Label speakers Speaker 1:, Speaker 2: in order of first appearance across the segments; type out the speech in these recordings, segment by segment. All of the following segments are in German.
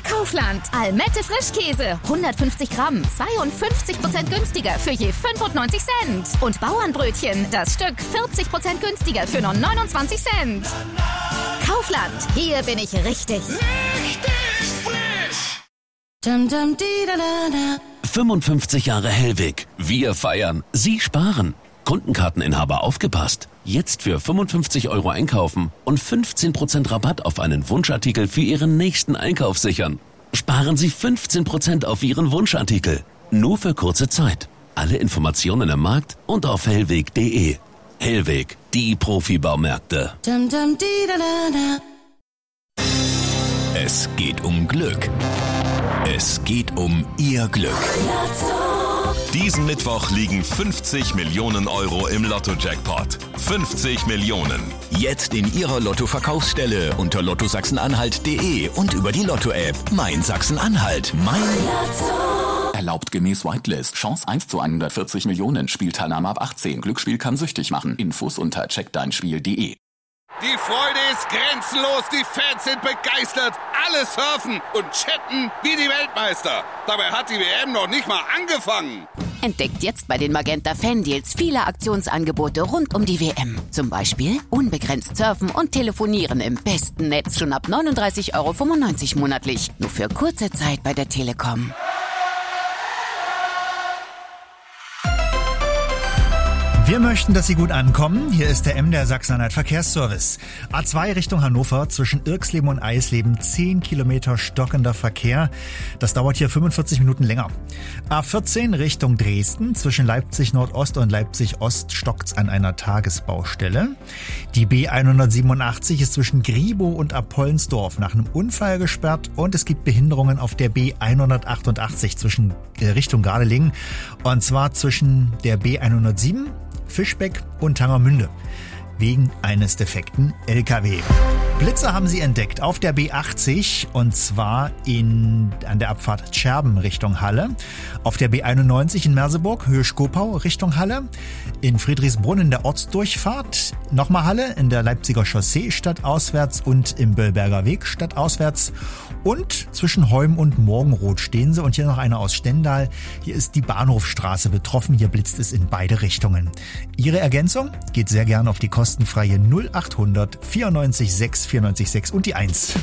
Speaker 1: Kaufland. Almette Frischkäse. 150 Gramm. 52% günstiger für je 95 Cent. Und Bauernbrötchen. Das Stück 40% günstiger für nur 29 Cent. Kaufland. Hier bin ich richtig.
Speaker 2: Richtig frisch.
Speaker 3: 55 Jahre Hellwig. Wir feiern. Sie sparen. Kundenkarteninhaber aufgepasst. Jetzt für 55 € einkaufen und 15% Rabatt auf einen Wunschartikel für Ihren nächsten Einkauf sichern. Sparen Sie 15% auf Ihren Wunschartikel. Nur für kurze Zeit. Alle Informationen im Markt und auf hellweg.de. Hellweg, die Profibaumärkte.
Speaker 4: Es geht um Glück. Es geht um Ihr Glück. Diesen Mittwoch liegen 50 Millionen € im Lotto-Jackpot. 50 Millionen. Jetzt in Ihrer Lotto-Verkaufsstelle unter lottosachsen-anhalt.de und über die Lotto-App. Mein Sachsen-Anhalt. Mein Lotto.
Speaker 5: Erlaubt gemäß Whitelist. Chance 1 zu 140 Millionen. Spielteilnahme ab 18. Glücksspiel kann süchtig machen. Infos unter checkdeinspiel.de.
Speaker 2: Die Freude ist grenzenlos, die Fans sind begeistert, alle surfen und chatten wie die Weltmeister. Dabei hat die WM noch nicht mal angefangen.
Speaker 6: Entdeckt jetzt bei den Magenta Fan-Deals viele Aktionsangebote rund um die WM. Zum Beispiel unbegrenzt surfen und telefonieren im besten Netz schon ab 39,95 € monatlich. Nur für kurze Zeit bei der Telekom.
Speaker 7: Wir möchten, dass Sie gut ankommen. Hier ist der MDR Sachsen-Anhalt Verkehrsservice. A2 Richtung Hannover zwischen Irksleben und Eisleben 10 Kilometer stockender Verkehr. Das dauert hier 45 Minuten länger. A14 Richtung Dresden zwischen Leipzig Nordost und Leipzig Ost stockt's an einer Tagesbaustelle. Die B187 ist zwischen Griebow und Apollensdorf nach einem Unfall gesperrt und es gibt Behinderungen auf der B188 zwischen Richtung Gardelegen und zwar zwischen der B107 Fischbeck und Tangermünde wegen eines defekten LKW. Blitzer haben sie entdeckt auf der B80 und zwar an der Abfahrt Tscherben Richtung Halle, auf der B91 in Merseburg, Höhe Skopau Richtung Halle, in Friedrichsbrunn in der Ortsdurchfahrt, nochmal Halle in der Leipziger Chaussee stadtauswärts und im Böllberger Weg stadtauswärts und zwischen Heum und Morgenroth stehen sie und hier noch einer aus Stendal. Hier ist die Bahnhofstraße betroffen, hier blitzt es in beide Richtungen. Ihre Ergänzung geht sehr gern auf die kostenfreie 0800 94 6 94 6 und die 1.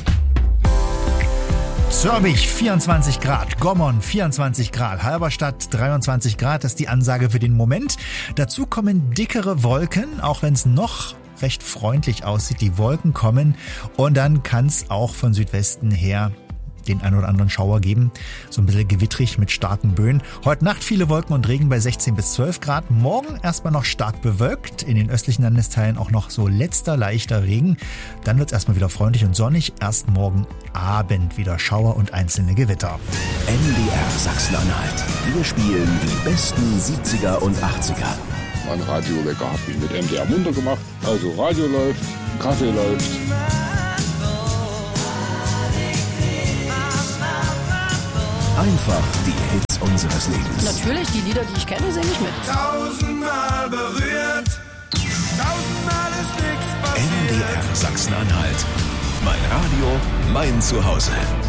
Speaker 7: Zörbich 24 Grad, Gommern 24 Grad, Halberstadt 23 Grad, das ist die Ansage für den Moment. Dazu kommen dickere Wolken, auch wenn es noch recht freundlich aussieht. Die Wolken kommen und dann kann es auch von Südwesten her den ein oder anderen Schauer geben. So ein bisschen gewittrig mit starken Böen. Heute Nacht viele Wolken und Regen bei 16 bis 12 Grad. Morgen erstmal noch stark bewölkt. In den östlichen Landesteilen auch noch so letzter leichter Regen. Dann wird es erstmal wieder freundlich und sonnig. Erst morgen Abend wieder Schauer und einzelne Gewitter.
Speaker 4: MDR Sachsen-Anhalt. Wir spielen die besten 70er und 80er.
Speaker 8: Mein Radiowecker hat mich mit MDR munter gemacht. Also Radio läuft, Kaffee läuft.
Speaker 4: Einfach die Hits unseres Lebens.
Speaker 6: Natürlich, die Lieder, die ich kenne, singe ich mit.
Speaker 2: 1000-mal berührt, 1000-mal ist nichts passiert.
Speaker 4: MDR Sachsen-Anhalt. Mein Radio, mein Zuhause.